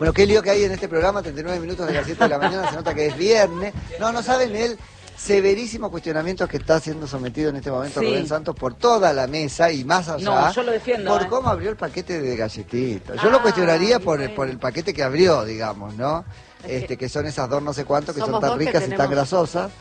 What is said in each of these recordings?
Bueno, qué lío que hay en este programa, 39 minutos de las 7 de la mañana, se nota que es viernes. No saben el severísimo cuestionamiento que está siendo sometido en este momento Rubén Santos por toda la mesa y más allá. No, yo lo defiendo. Por cómo abrió el paquete de galletitas. Yo lo cuestionaría por el paquete que abrió, digamos, ¿no? Que son esas dos no sé cuánto, que son tan ricas y tan grasosas.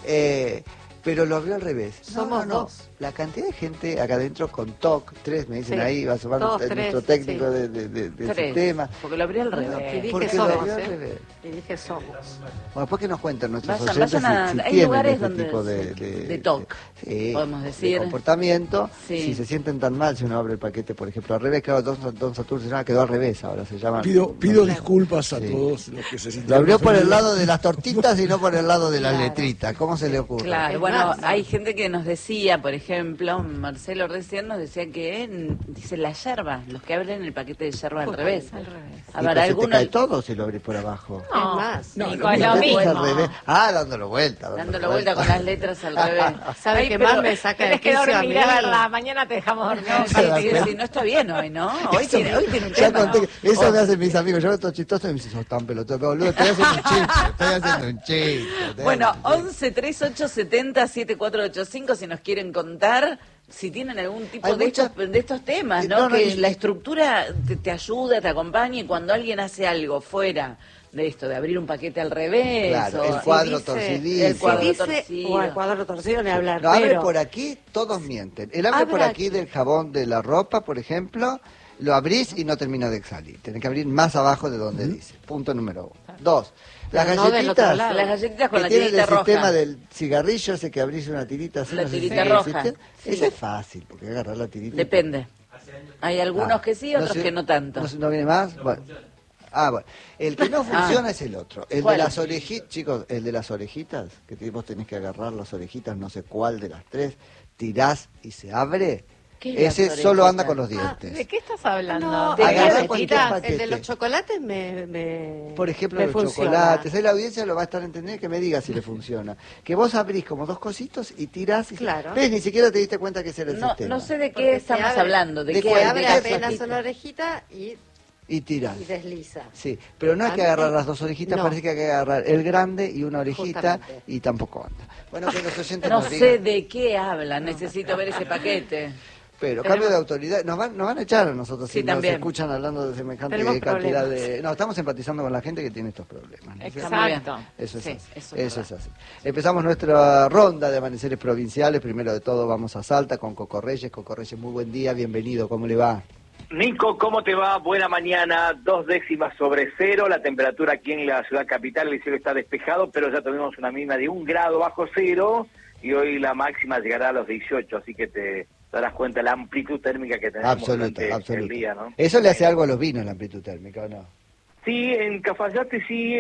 Pero lo abrió al revés. Somos dos. La cantidad de gente acá adentro con TOC, 3 me dicen ahí, va a sumar nuestro técnico del sistema. Porque lo abrió al revés. Y dije Porque somos, lo abrió al revés. Y dije somos. Bueno, después que nos cuenten nuestros Vayan oyentes a, si hay tienen lugares este donde tipo de TOC, podemos decir. de comportamiento, Sí. si se sienten tan mal si uno abre el paquete, por ejemplo, al revés. Claro, Don Saturno se llama, quedó al revés ahora, se llama. Pido disculpas a todos los que se sienten. Lo abrió por el lado de las tortitas y no por el lado de las letritas. ¿Cómo se le ocurre? Claro, bueno, hay gente que nos decía, por ejemplo, Marcelo recién nos decía que dice la yerba, los que abren el paquete de yerba al revés. Al revés. Y pues se te cae todo si lo abrís por abajo. Es más. No, Nico, es lo mismo. Al revés. Dándolo vuelta. Dándolo vuelta con las letras al revés. ¿Sabe qué más me saca de Tienes que quicio a mí? dormir, a verla. Mañana te dejamos dormir. No está bien hoy, ¿no? Hoy tiene un Ya tema. conté ¿no? que eso me hacen mis amigos. Yo veo todo chistoso y me dicen, sos tan pelotudo. Pero, boludo, estoy haciendo un chiste. Bueno, 11 38 70 7485 si nos quieren contar si tienen algún tipo Hay de estos temas, ¿no? Que la estructura te ayuda, te acompaña y cuando alguien hace algo fuera de esto, de abrir un paquete al revés. Claro, o el cuadro dice- torcidito. el cuadro Dice, torcido. o el cuadro torcido ni hablar, Lo abre pero por aquí, todos mienten. El abre por Abra aquí aquí. del jabón de la ropa, por ejemplo, lo abrís y no termina de salir. Tenés que abrir más abajo de donde dice. Punto número 1. 2. Las Pero no del otro galletitas, lado. Las galletitas con que la tienen tirita el roja. sistema del cigarrillo, ese que abrís una tirita así. La no sé si tirita tiene roja. sistema. Sí. Ese es fácil, porque agarrar la tirita. Depende. Hay algunos que sí, otros sé, que no tanto. ¿No viene más? Bueno. Bueno. El que no funciona es el otro. El ¿Cuál? de las orejitas, chicos, el de las orejitas, que vos tenés que agarrar las orejitas, no sé cuál de las tres, tirás y se abre. ¿Qué es Ese las solo orejitas? anda con los dientes. ¿De qué estás hablando? No, ¿De agarra qué cualquier galletitas? paquete. el de los chocolates me Por ejemplo, me los funciona. chocolates. Ahí la audiencia lo va a estar entendiendo, que me diga si le funciona. Que vos abrís como dos cositos y tirás. Y Claro. ¿Ves? Ni siquiera te diste cuenta que ese era el No, sistema. no sé de Porque qué se estamos abre- hablando. de ¿De que qué? Se ¿De abre qué apenas galleta? una orejita Y tirás. y desliza. Sí, pero no hay que agarrar las dos orejitas, No. parece que hay que agarrar el grande y una orejita Justamente. y tampoco anda. Bueno, que los oyentes No nos sé digan. de qué hablan, necesito ver ese paquete. Pero cambio de autoridad, nos van a echar a nosotros Sí, si nos también. escuchan hablando de semejante Tenemos cantidad problemas. de... No, estamos empatizando con la gente que tiene estos problemas. ¿no? Está muy bien. Exacto. Eso es Sí, así. eso Eso es es así. Empezamos nuestra ronda de amaneceres provinciales. Primero de todo vamos a Salta con Coco Reyes. Coco Reyes, muy buen día, bienvenido, ¿cómo le va? Nico, ¿cómo te va? Buena mañana, 2 décimas sobre cero, la temperatura aquí en la ciudad capital, el cielo está despejado, pero ya tuvimos una mínima de 1 grado bajo cero y hoy la máxima llegará a los 18, así que te darás cuenta de la amplitud térmica que tenemos Absoluta, durante absoluta. el día, ¿no? ¿Eso le hace algo a los vinos, la amplitud térmica, o no? Sí, en Cafayate sí,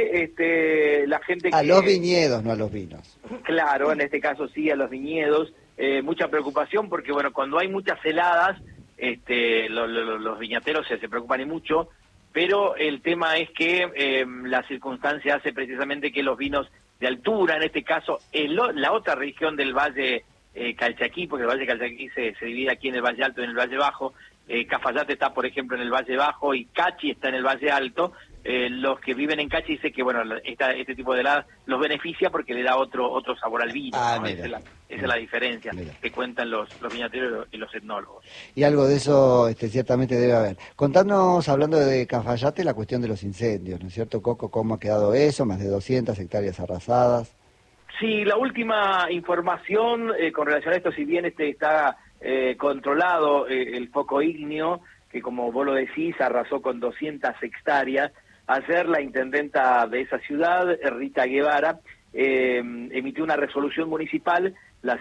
la gente A que... los viñedos, no a los vinos. Claro, en este caso sí, a los viñedos, mucha preocupación porque, bueno, cuando hay muchas heladas, los viñateros se preocupan y mucho, pero el tema es que la circunstancia hace precisamente que los vinos de altura, en este caso, la otra región del Valle Calchaquí, porque el Valle Calchaquí se divide aquí en el Valle Alto y en el Valle Bajo, Cafayate está, por ejemplo, en el Valle Bajo y Cachi está en el Valle Alto. Los que viven en Cachi dicen que, bueno, este tipo de helada los beneficia porque le da otro sabor al vino, ¿no? Mira. Esa es la diferencia Mira. que cuentan los viñateros y los etnólogos. Y algo de eso ciertamente debe haber. Contanos, hablando de Cafayate, la cuestión de los incendios, ¿no es cierto, Coco? ¿Cómo ha quedado eso? Más de 200 hectáreas arrasadas. Sí, la última información con relación a esto, si bien está controlado el foco ígneo, que como vos lo decís, arrasó con 200 hectáreas, ayer la intendenta de esa ciudad, Rita Guevara, emitió una resolución municipal, la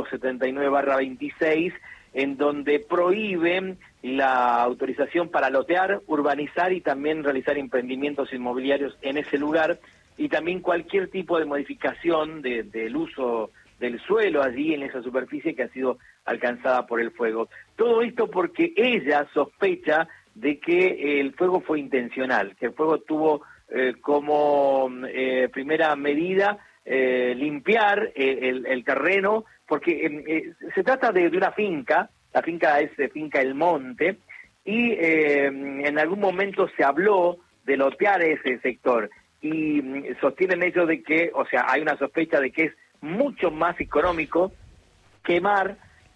179/26, en donde prohíbe la autorización para lotear, urbanizar y también realizar emprendimientos inmobiliarios en ese lugar, y también cualquier tipo de modificación del uso del suelo allí en esa superficie que ha sido alcanzada por el fuego. Todo esto porque ella sospecha de que el fuego fue intencional, que el fuego tuvo como primera medida limpiar el terreno, porque se trata de una finca, la finca es Finca El Monte, y en algún momento se habló de lotear ese sector. Y sostienen ellos de que, o sea, hay una sospecha de que es mucho más económico quemar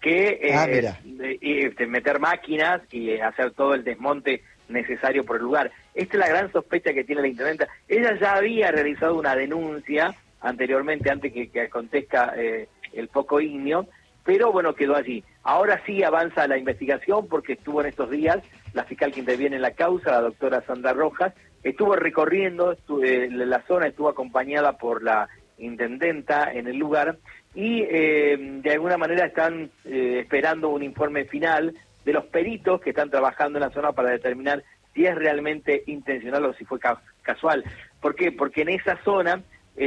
que meter máquinas y hacer todo el desmonte necesario por el lugar. Esta es la gran sospecha que tiene la intendenta. Ella ya había realizado una denuncia anteriormente, antes que acontezca el foco ígneo, pero bueno, quedó allí. Ahora sí avanza la investigación porque estuvo en estos días la fiscal que interviene en la causa, la doctora Sandra Rojas, estuvo recorriendo la zona, estuvo acompañada por la intendenta en el lugar y de alguna manera están esperando un informe final de los peritos que están trabajando en la zona para determinar si es realmente intencional o si fue casual. ¿Por qué? Porque en esa zona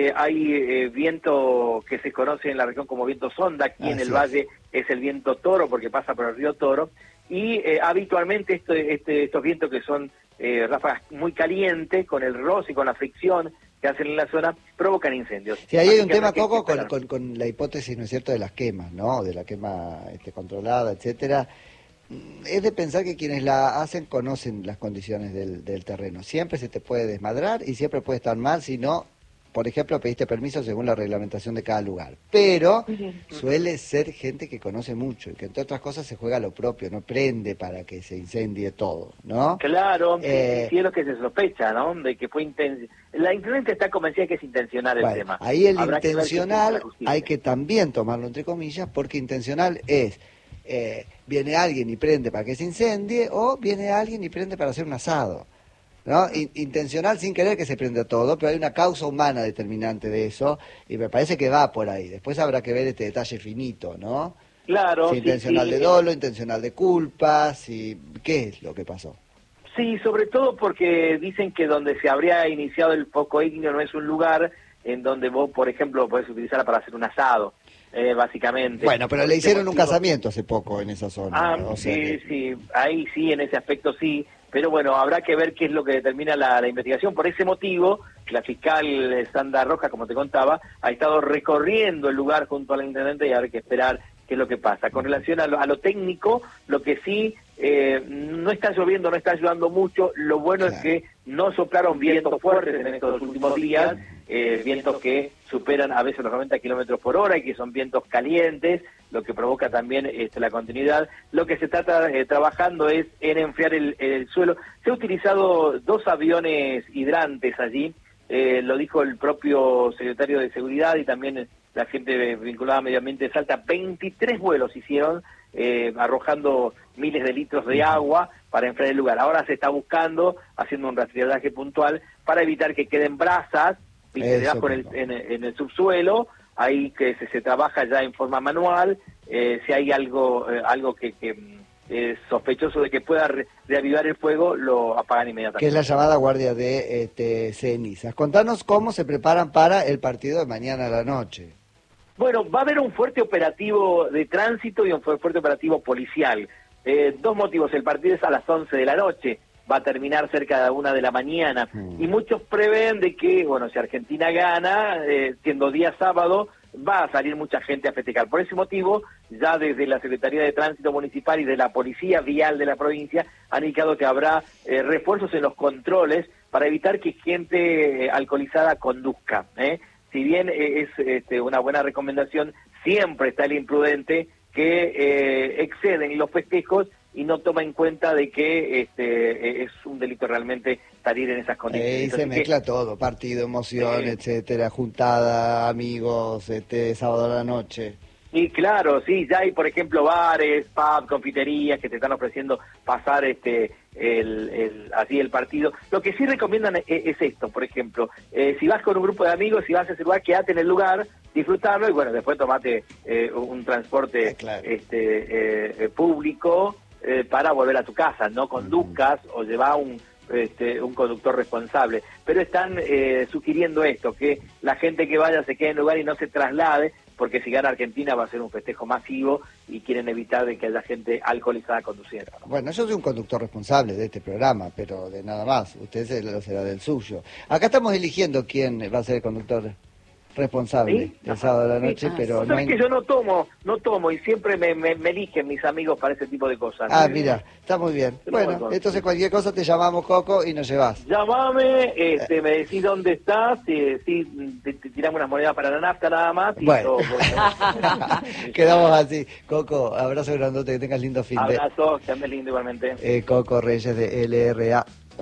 hay viento que se conoce en la región como viento sonda, aquí en el valle es el viento toro porque pasa por el río Toro, y habitualmente estos vientos que son ráfagas muy calientes, con el roce y con la fricción que hacen en la zona, provocan incendios. Sí, ahí hay un tema, Coco, con la hipótesis, ¿no es cierto?, de las quemas, ¿no?, de la quema controlada, etcétera. Es de pensar que quienes la hacen conocen las condiciones del terreno. Siempre se te puede desmadrar y siempre puede estar mal si no, por ejemplo, pediste permiso según la reglamentación de cada lugar. Pero suele ser gente que conoce mucho y que entre otras cosas se juega lo propio, no prende para que se incendie todo, ¿no? Claro, sí es lo que se sospecha, ¿no? De que fue la intendente está convencida de que es intencional el tema. Ahí el intencional hay que también tomarlo entre comillas, porque intencional es viene alguien y prende para que se incendie, o viene alguien y prende para hacer un asado, ¿no? Intencional sin querer que se prenda todo, pero hay una causa humana determinante de eso, y me parece que va por ahí. Después habrá que ver este detalle finito, ¿no? Claro. Si intencional de dolo, intencional de culpa, si ¿qué es lo que pasó? Sí, sobre todo porque dicen que donde se habría iniciado el foco ígneo no es un lugar en donde vos, por ejemplo, podés utilizarla para hacer un asado. Básicamente. Bueno, pero le hicieron un casamiento hace poco en esa zona. Ah, sí, ahí sí, en ese aspecto sí, pero bueno, habrá que ver qué es lo que determina la investigación. Por ese motivo, la fiscal Sandra Rojas, como te contaba, ha estado recorriendo el lugar junto a la intendente y habrá que esperar qué es lo que pasa. Con relación a lo técnico, lo que sí, no está lloviendo, no está ayudando mucho, lo bueno es que no soplaron vientos fuertes en estos últimos días, vientos que superan a veces los 90 kilómetros por hora y que son vientos calientes, lo que provoca también la continuidad. Lo que se trata trabajando es en enfriar el suelo. Se ha utilizado 2 aviones hidrantes allí, lo dijo el propio secretario de Seguridad y también la gente vinculada a Medio Ambiente de Salta. 23 vuelos hicieron, arrojando miles de litros de agua para enfriar el lugar. Ahora se está buscando, haciendo un rastrillaje puntual para evitar que queden brasas debajo en el subsuelo. Ahí que se trabaja ya en forma manual. Si hay algo que sospechoso de que pueda reavivar el fuego, lo apagan inmediatamente. Que es la llamada guardia de cenizas. Contanos cómo se preparan para el partido de mañana a la noche. Bueno, va a haber un fuerte operativo de tránsito y un fuerte operativo policial. 2 motivos. El partido es a las 11 de la noche, va a terminar cerca de la 1 de la mañana. Y muchos prevén de que, bueno, si Argentina gana, siendo día sábado, va a salir mucha gente a festejar. Por ese motivo, ya desde la Secretaría de Tránsito Municipal y de la Policía Vial de la provincia han indicado que habrá refuerzos en los controles para evitar que gente alcoholizada conduzca. Si bien es una buena recomendación, siempre está el imprudente que exceden los festejos y no toma en cuenta de que es un delito realmente salir en esas condiciones. Se mezcla todo, partido, emoción, etcétera, juntada, amigos, sábado a la noche. Y claro, sí, ya hay, por ejemplo, bares, pubs, confiterías que te están ofreciendo pasar así el partido. Lo que sí recomiendan es esto, por ejemplo, si vas con un grupo de amigos, si vas a ese lugar, quédate en el lugar, disfrutarlo y bueno, después tomate un transporte público para volver a tu casa, no conduzcas o lleva un conductor responsable. Pero están sugiriendo esto, que la gente que vaya se quede en el lugar y no se traslade, porque si gana Argentina va a ser un festejo masivo y quieren evitar de que haya gente alcoholizada conduciendo, ¿no? Bueno, yo soy un conductor responsable de este programa, pero de nada más. Usted será del suyo. Acá estamos eligiendo quién va a ser el conductor. responsable ¿Sí? el sábado de la noche, pero no ¿Sabes hay... que yo no tomo y siempre me eligen mis amigos para ese tipo de cosas? Ah, mira, está muy bien. No, Bueno, no, entonces cualquier cosa te llamamos, Coco, y nos llevas. Llámame, me decís dónde estás, te tiramos unas monedas para la nafta nada más y Bueno. yo voy. Quedamos así. Coco, abrazo grandote, que tengas lindo fin de... Abrazo, que andes lindo igualmente. Coco Reyes de LRA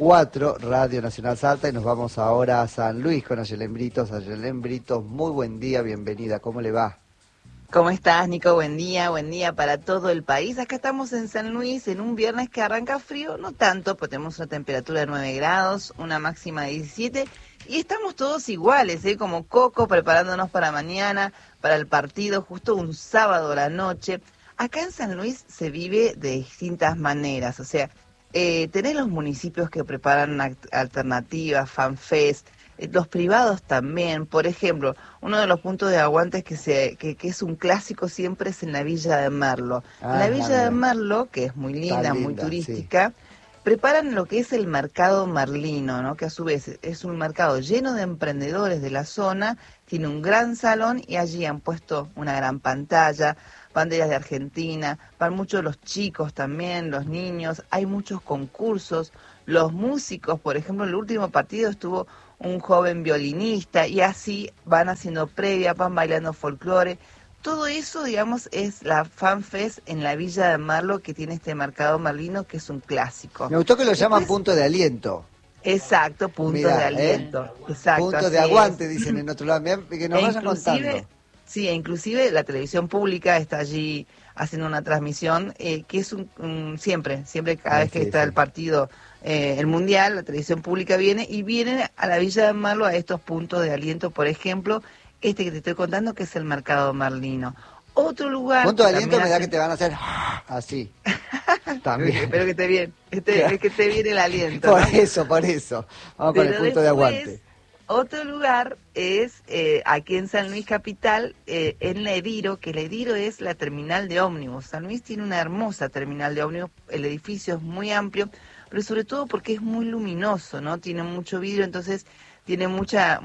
4, Radio Nacional Salta, y nos vamos ahora a San Luis con Ayelen Britos. Ayelen Britos, muy buen día, bienvenida, ¿cómo le va? ¿Cómo estás, Nico? Buen día para todo el país. Acá estamos en San Luis en un viernes que arranca frío, no tanto, porque tenemos una temperatura de 9 grados, una máxima de 17, y estamos todos iguales, como Coco, preparándonos para mañana, para el partido, justo un sábado a la noche. Acá en San Luis se vive de distintas maneras, o sea, tenés los municipios que preparan alternativas, fanfest, los privados también. Por ejemplo, uno de los puntos de aguantes que es un clásico siempre es en la Villa de Merlo. En la Villa de Merlo, que es muy linda, muy turística, sí, preparan lo que es el mercado merlino, ¿no? Que a su vez es un mercado lleno de emprendedores de la zona, tiene un gran salón y allí han puesto una gran pantalla, banderas de Argentina, van muchos los chicos también, los niños, hay muchos concursos, los músicos, por ejemplo, en el último partido estuvo un joven violinista y así van haciendo previa, van bailando folclore. Todo eso, digamos, es la FanFest en la Villa de Merlo, que tiene este mercado merlino que es un clásico. Me gustó que lo llaman punto de aliento. Exacto, punto de aliento. Exacto, punto de aguante, dicen en otro lado. Mirá, que nos vayan contando. Sí, inclusive la televisión pública está allí haciendo una transmisión, que es siempre cada vez que está el partido, el Mundial, la televisión pública viene a la Villa de Merlo a estos puntos de aliento, por ejemplo, este que te estoy contando, que es el mercado merlino. Otro lugar... Punto de aliento me da que te van a hacer así. También. Espero que esté bien, que esté bien el aliento. Por eso. Vamos con el punto de aguante. Otro lugar es aquí en San Luis Capital, en La Ediro, que La Ediro es la terminal de ómnibus. San Luis tiene una hermosa terminal de ómnibus, el edificio es muy amplio, pero sobre todo porque es muy luminoso, ¿no? Tiene mucho vidrio, entonces tiene mucha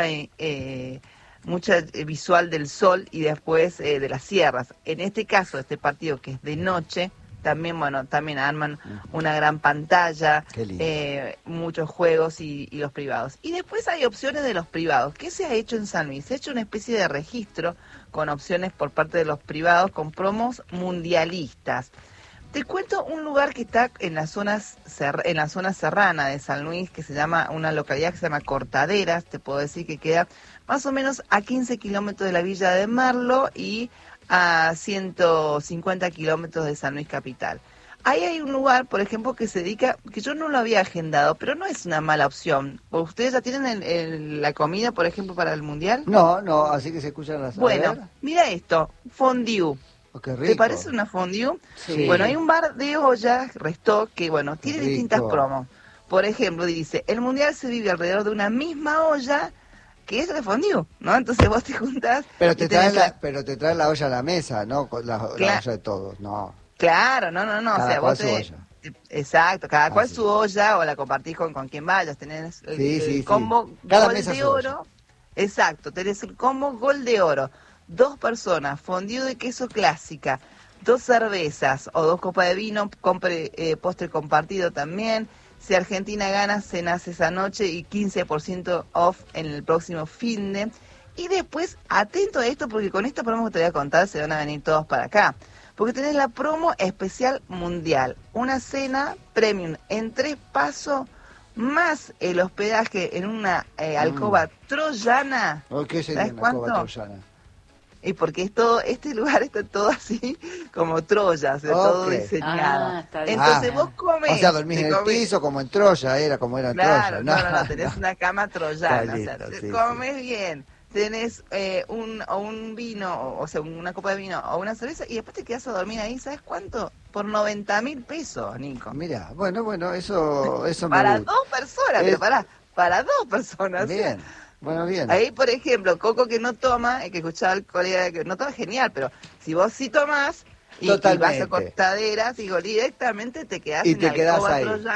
visual del sol y después de las sierras. En este caso, este partido que es de noche, también arman una gran pantalla, muchos juegos y los privados. Y después hay opciones de los privados. ¿Qué se ha hecho en San Luis? Se ha hecho una especie de registro con opciones por parte de los privados, con promos mundialistas. Te cuento un lugar que está en la zona serrana de San Luis, que se llama, una localidad que se llama Cortaderas, te puedo decir que queda más o menos a 15 kilómetros de la Villa de Merlo y a 150 kilómetros de San Luis Capital. Ahí hay un lugar, por ejemplo, que se dedica, que yo no lo había agendado, pero no es una mala opción. ¿Ustedes ya tienen la comida, por ejemplo, para el Mundial? No, así que se escuchan las... Bueno, mira esto, fondue. Oh, qué rico. ¿Te parece una fondue? Sí. Bueno, hay un bar de ollas, Restock, que tiene Rico. distintas promos. Por ejemplo, dice, el Mundial se vive alrededor de una misma olla, que es la fondue, ¿no? Entonces vos te juntás... Pero te traen la olla a la mesa, ¿no? Con la olla de todos, no. Claro, no. Cada o sea, cual vos su olla. Exacto, cada cual su olla, o la compartís con quien vayas. Tenés el combo Cada Gol mesa de su Oro. olla. Exacto, tenés el combo Gol de Oro. 2 personas, fondue de queso clásica, 2 cervezas o 2 copas de vino, postre compartido también. Si Argentina gana, cenás esa noche y 15% off en el próximo finde. Y después, atento a esto, porque con esta promo que te voy a contar se van a venir todos para acá. Porque tenés la promo especial mundial, una cena premium en 3 pasos, más el hospedaje en una alcoba troyana. ¿Qué sería ¿Sabes una cuánto? alcoba troyana? Y porque este lugar está todo así, como Troya, o sea, todo diseñado. Está bien. Entonces vos comés. O sea, dormís en el piso como en Troya, como era en claro, Troya. No, tenés una cama troyana, Está o sea, lindo, sí, comes bien, tenés un vino, o sea, una copa de vino o una cerveza, y después te quedás a dormir ahí, ¿sabes cuánto? Por 90.000 pesos, Nico. Mira, bueno, eso para me gusta. 2 personas, pero para 2 personas. Bien. Bueno, bien. Ahí, por ejemplo, Coco que no toma, que escuchaba al colega que no toma, genial, pero si vos sí tomás y vas a Cortaderas, digo, directamente te quedás Y en te la quedás alcoba ahí. troyana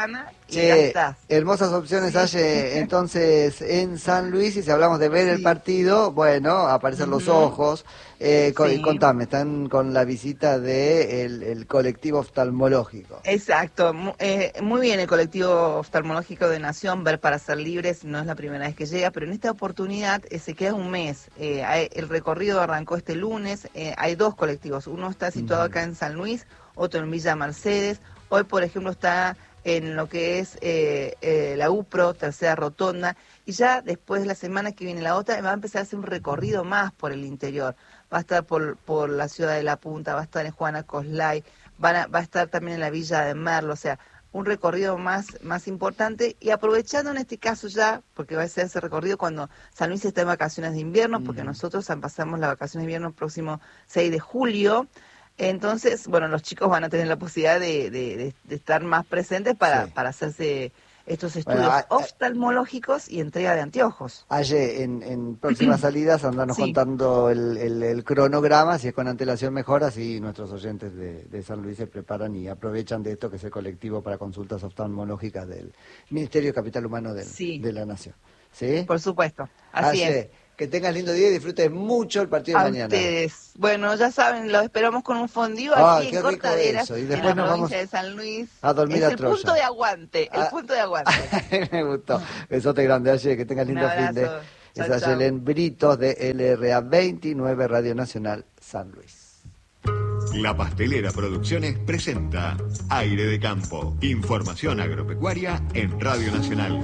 y Che, gastás. hermosas opciones hay entonces en San Luis, y si hablamos de ver el partido, bueno, aparecen los ojos. Sí. Contame, están con la visita de el colectivo oftalmológico. Exacto, muy bien el colectivo oftalmológico de Nación, Ver para Ser Libres, no es la primera vez que llega, pero en esta oportunidad se queda un mes. El recorrido arrancó este lunes, hay dos colectivos, uno está situado acá en San Luis, otro en Villa Mercedes. Hoy, por ejemplo, está en lo que es la UPRO, tercera rotonda, y ya después de la semana que viene la otra va a empezar a hacer un recorrido más por el interior. Va a estar por la ciudad de La Punta, va a estar en Juana Coslay, va a estar también en la Villa de Merlo, o sea, un recorrido más importante, y aprovechando en este caso ya, porque va a ser ese recorrido cuando San Luis está en vacaciones de invierno, porque nosotros pasamos las vacaciones de invierno el próximo 6 de julio, entonces, bueno, los chicos van a tener la posibilidad de estar más presentes para hacerse estos estudios oftalmológicos y entrega de anteojos. Ayer, en próximas salidas, andarnos contando el cronograma, si es con antelación mejor, así nuestros oyentes de San Luis se preparan y aprovechan de esto que es el colectivo para consultas oftalmológicas del Ministerio de Capital Humano de la Nación. ¿Sí? Por supuesto, así es. Que tengas lindo día y disfrutes mucho el partido de mañana. Ustedes. Bueno, ya saben, los esperamos con un fondío aquí en Cortaderas, y después en la nos provincia vamos de San Luis. a dormir es a el Troya. punto de aguante, el punto de aguante. Me gustó. Besote grande, Aye, que tengas lindo fin de... Chau, Es Ayelen Britos de LRA 29, Radio Nacional San Luis. La Pastelera Producciones presenta Aire de Campo. Información agropecuaria en Radio Nacional.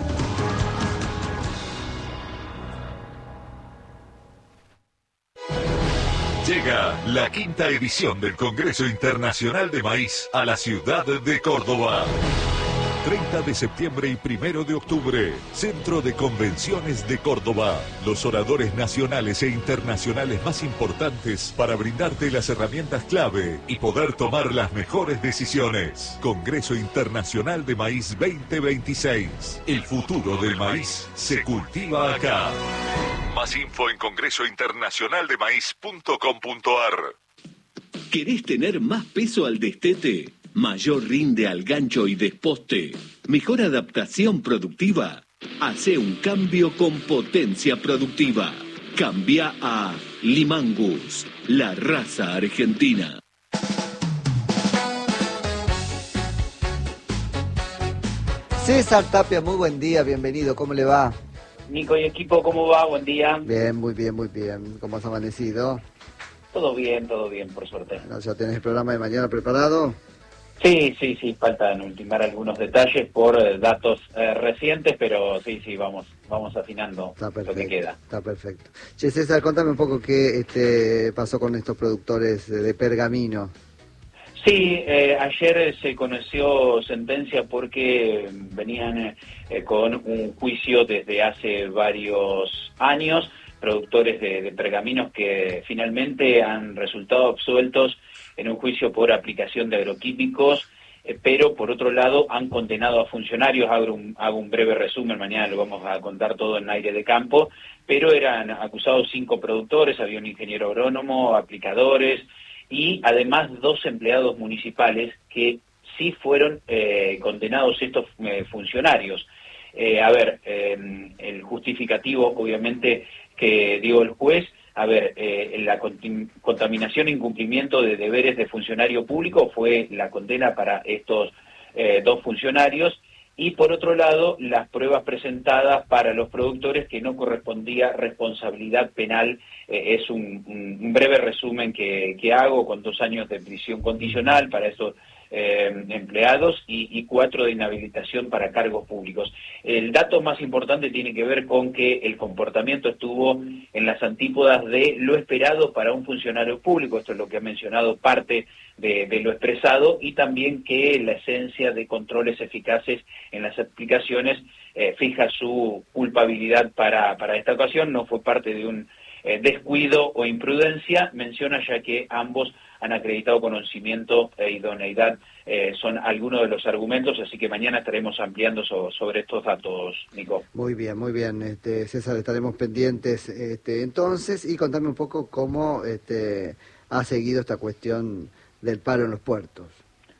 Llega la quinta edición del Congreso Internacional de Maíz a la ciudad de Córdoba. 30 de septiembre y 1 de octubre, Centro de Convenciones de Córdoba. Los oradores nacionales e internacionales más importantes para brindarte las herramientas clave y poder tomar las mejores decisiones. Congreso Internacional de Maíz 2026. El futuro del maíz se cultiva acá. Más info en congresointernacionaldemaíz.com.ar. ¿Querés tener más peso al destete? ¿Mayor rinde al gancho y desposte? ¿Mejor adaptación productiva? Hace un cambio con potencia productiva. Cambia a Limangus, la raza argentina. César Tapia, muy buen día, bienvenido, ¿cómo le va? Nico y equipo, ¿cómo va? Buen día. Bien, muy bien, muy bien. ¿Cómo has amanecido? Todo bien, por suerte. Bueno, ¿ya tenés el programa de mañana preparado? Sí, faltan ultimar algunos detalles por datos recientes, pero sí, vamos afinando lo que queda. Está perfecto. Che, César, contame un poco qué pasó con estos productores de pergamino. Sí, ayer se conoció sentencia porque venían con un juicio desde hace varios años, productores de pergaminos que finalmente han resultado absueltos en un juicio por aplicación de agroquímicos, pero por otro lado han condenado a funcionarios. Hago un breve resumen, mañana lo vamos a contar todo en Aire de Campo, pero eran acusados 5 productores, había un ingeniero agrónomo, aplicadores y además 2 empleados municipales que sí fueron condenados estos funcionarios. El justificativo obviamente que dio el juez, la contaminación e incumplimiento de deberes de funcionario público fue la condena para estos 2 funcionarios, y por otro lado las pruebas presentadas para los productores que no correspondía responsabilidad penal. Es un breve resumen que hago, con 2 años de prisión condicional para esos empleados y 4 de inhabilitación para cargos públicos. El dato más importante tiene que ver con que el comportamiento estuvo en las antípodas de lo esperado para un funcionario público. Esto es lo que ha mencionado parte de lo expresado, y también que la esencia de controles eficaces en las aplicaciones fija su culpabilidad para esta ocasión. No fue parte de un descuido o imprudencia, menciona, ya que ambos han acreditado conocimiento e idoneidad. Son algunos de los argumentos, así que mañana estaremos ampliando sobre estos datos, Nico. Muy bien, César, estaremos pendientes entonces, y contame un poco cómo ha seguido esta cuestión del paro en los puertos.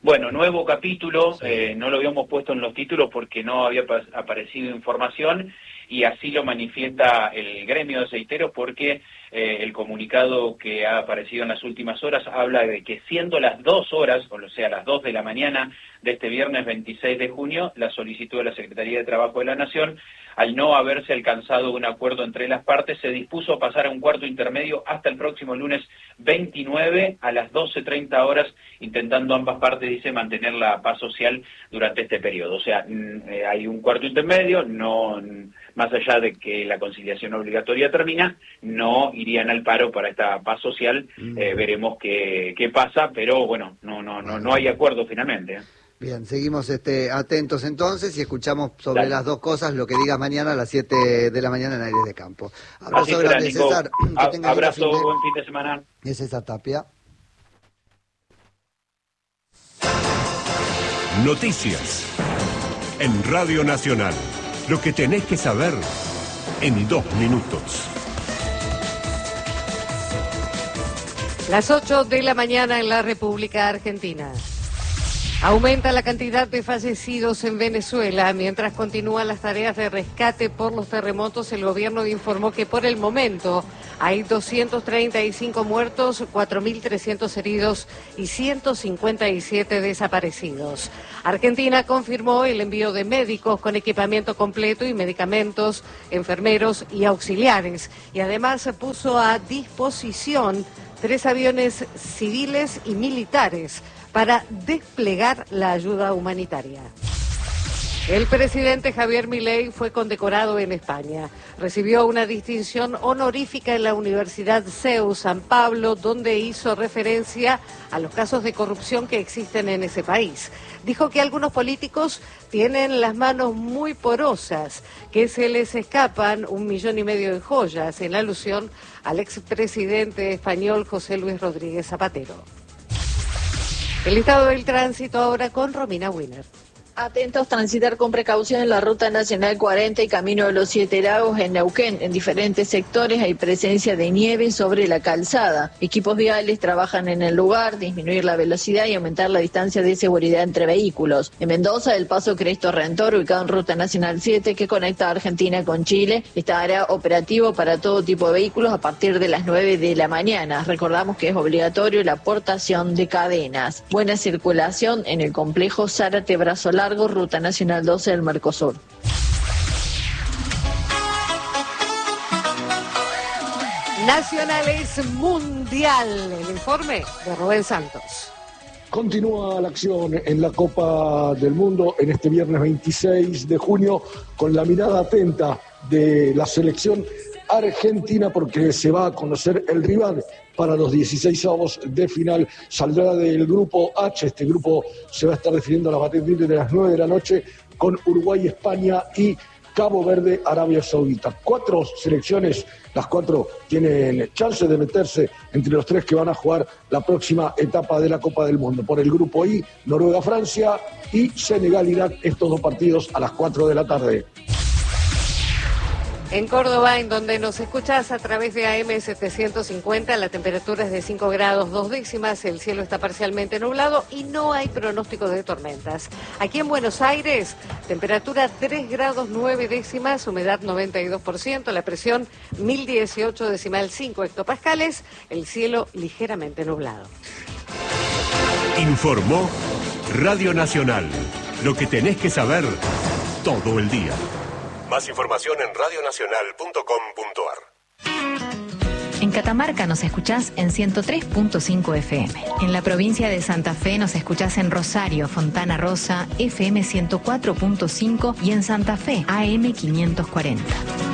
Bueno, nuevo capítulo, no lo habíamos puesto en los títulos porque no había aparecido información y así lo manifiesta el gremio de aceiteros porque el comunicado que ha aparecido en las últimas horas habla de que siendo las 2 horas, o sea, las 2 de la mañana de este viernes 26 de junio, la solicitud de la Secretaría de Trabajo de la Nación, al no haberse alcanzado un acuerdo entre las partes, se dispuso a pasar a un cuarto intermedio hasta el próximo lunes 29 a las 12:30 horas, intentando ambas partes, dice, mantener la paz social durante este periodo. O sea, hay un cuarto intermedio, no, más allá de que la conciliación obligatoria termina, no irían al paro para esta paz social. Veremos qué pasa, pero bueno, no hay acuerdo finalmente. Bien, seguimos atentos entonces y escuchamos sobre las dos cosas lo que digas mañana a las 7 de la mañana en Aires de Campo. Abrazo grande, César. Abrazo, buen fin de semana. Es César Tapia. Noticias en Radio Nacional. Lo que tenés que saber en 2 minutos. Las 8 de la mañana en la República Argentina. Aumenta la cantidad de fallecidos en Venezuela. Mientras continúan las tareas de rescate por los terremotos, el gobierno informó que por el momento hay 235 muertos, 4.300 heridos y 157 desaparecidos. Argentina confirmó el envío de médicos con equipamiento completo y medicamentos, enfermeros y auxiliares. Y además puso a disposición 3 aviones civiles y militares para desplegar la ayuda humanitaria. El presidente Javier Milei fue condecorado en España. Recibió una distinción honorífica en la Universidad CEU San Pablo, donde hizo referencia a los casos de corrupción que existen en ese país. Dijo que algunos políticos tienen las manos muy porosas, que se les escapan 1,5 millones de joyas, en alusión al expresidente español José Luis Rodríguez Zapatero. El estado del tránsito ahora con Romina Wiener. Atentos, transitar con precaución en la Ruta Nacional 40 y Camino de los 7 Lagos en Neuquén. En diferentes sectores hay presencia de nieve sobre la calzada. Equipos viales trabajan en el lugar, disminuir la velocidad y aumentar la distancia de seguridad entre vehículos. En Mendoza, el paso Cristo Redentor, ubicado en Ruta Nacional 7, que conecta a Argentina con Chile, estará operativo para todo tipo de vehículos a partir de las 9 de la mañana. Recordamos que es obligatorio la portación de cadenas. Buena circulación en el complejo Zárate Brazo Largo, Ruta Nacional 12 del Mercosur. Nacionales Mundial, el informe de Rubén Santos. Continúa la acción en la Copa del Mundo en este viernes 26 de junio con la mirada atenta de la selección argentina porque se va a conocer el rival para los 16avos de final. Saldrá del grupo H. Este grupo se va a estar definiendo a partir de las 9 de la noche con Uruguay, España y Cabo Verde, Arabia Saudita. 4 selecciones, las 4 tienen chance de meterse entre los 3 que van a jugar la próxima etapa de la Copa del Mundo. Por el grupo I, Noruega, Francia y Senegal, Irak, estos 2 partidos a las 4 de la tarde. En Córdoba, en donde nos escuchas a través de AM 750, la temperatura es de 5 grados 2 décimas, el cielo está parcialmente nublado y no hay pronóstico de tormentas. Aquí en Buenos Aires, temperatura 3 grados 9 décimas, humedad 92%, la presión 1018,5 hectopascales, el cielo ligeramente nublado. Informó Radio Nacional. Lo que tenés que saber todo el día. Más información en radionacional.com.ar. En Catamarca nos escuchás en 103.5 FM. En la provincia de Santa Fe nos escuchás en Rosario, Fontana Rosa, FM 104.5 y en Santa Fe, AM 540.